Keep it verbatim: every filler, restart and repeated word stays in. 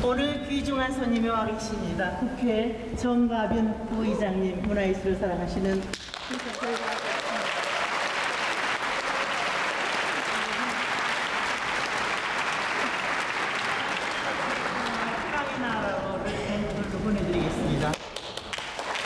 오늘 귀중한 손님이 와 계십니다. 국회 정가빈 부의장님, 문화예술을 사랑하시는